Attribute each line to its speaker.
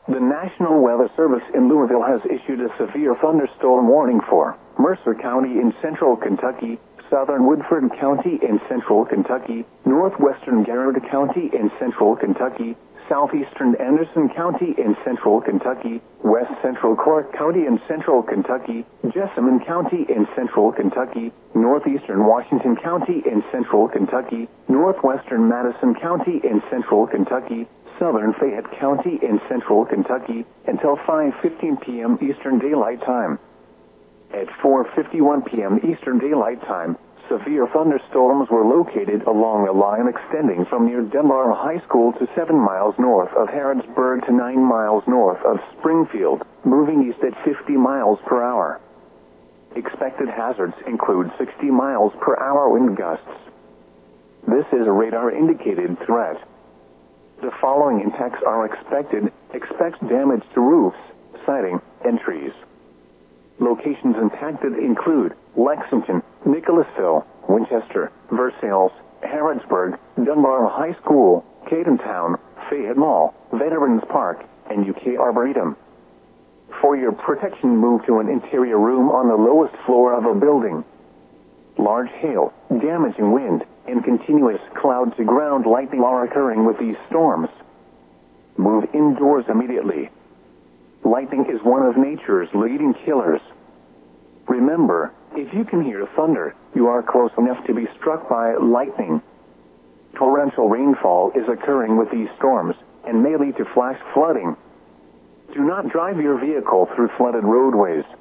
Speaker 1: The National Weather Service in Louisville has issued a severe thunderstorm warning for Mercer County in central Kentucky, southern Woodford County in central Kentucky, northwestern Garrett County in central Kentucky, southeastern Anderson County in central Kentucky, west central Clark County in central Kentucky, Jessamine County in central Kentucky, northeastern Washington County in central Kentucky, northwestern Madison County in central Kentucky, southern Fayette County in central Kentucky, until 5:15 p.m. Eastern Daylight Time. At 4:51 p.m. Eastern Daylight Time, severe thunderstorms were located along a line extending from near Dunbar High School to 7 miles north of Harrodsburg to 9 miles north of Springfield, moving east at 50 miles per hour. Expected hazards include 60 miles per hour wind gusts. This is a radar-indicated threat. The following impacts are expected. Expect damage to roofs, siding, and trees. Locations impacted include Lexington, Nicholasville, Winchester, Versailles, Harrodsburg, Dunbar High School, Cadentown, Fayette Mall, Veterans Park, and UK Arboretum. For your protection, move to an interior room on the lowest floor of a building. Large hail, damaging wind, and continuous cloud-to-ground lightning are occurring with these storms. Move indoors immediately. Lightning is one of nature's leading killers. Remember, if you can hear thunder, you are close enough to be struck by lightning. Torrential rainfall is occurring with these storms and may lead to flash flooding. Do not drive your vehicle through flooded roadways.